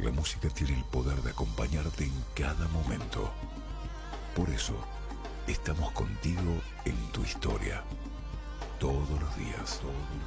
La música tiene el poder de acompañarte en cada momento. Por eso, estamos contigo en tu historia. Todos los días.